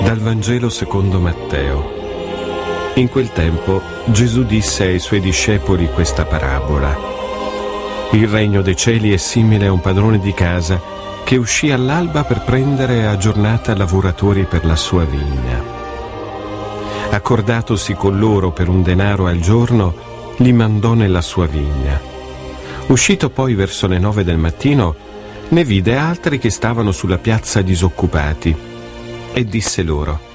Dal Vangelo secondo Matteo. In quel tempo Gesù disse ai suoi discepoli questa parabola. Il regno dei cieli è simile a un padrone di casa che uscì all'alba per prendere a giornata lavoratori per la sua vigna. Accordatosi con loro per un denaro al giorno, li mandò nella sua vigna. Uscito poi verso le 9 del mattino, ne vide altri che stavano sulla piazza disoccupati e disse loro: